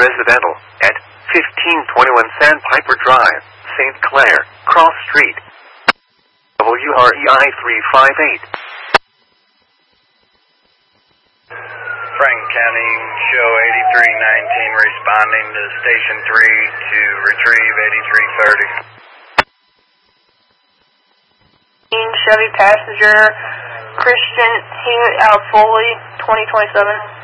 Residential at 1521 Sandpiper Drive, St. Clair, Cross Street. WREI 358. Franklin County Show 8319 responding to Station 3 to retrieve 8330. Chevy passenger, Christian Hewitt out of Foley, 2027.